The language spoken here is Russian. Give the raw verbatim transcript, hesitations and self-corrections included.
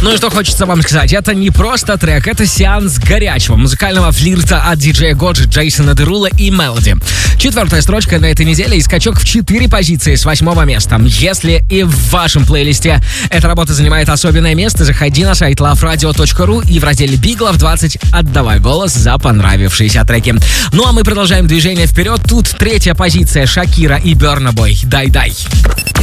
Ну и что хочется вам сказать, это не просто трек, это сеанс горячего музыкального флирта от диджея Годжи, Джейсона Дерула и Мелоди. Четвертая строчка на этой неделе и скачок в четыре позиции с восьмого места. Если и в вашем плейлисте эта работа занимает особенное место, заходи на сайт лав радио точка ру и в разделе Биглов двадцать отдавай голос за понравившиеся треки. Ну а мы продолжаем движение вперед. Тут третья позиция Шакира и Берна Бой. Дай-дай.